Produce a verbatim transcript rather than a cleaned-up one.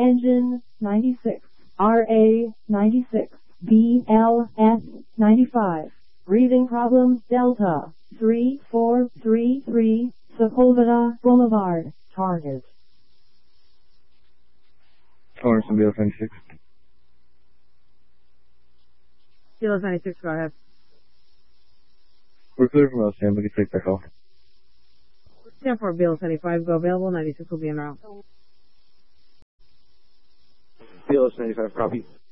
Engine ninety-six, R A ninety-six, B L S ninety-five. Breathing problems Delta three four three three, Sepulveda Boulevard, target. Orson, B L S ninety-six. B L S ninety-six, go ahead. We're clear from L S ten, we can take back off. ten four, B L S ninety-five, go available, ninety-six will be en route. B L S ninety-five, copy.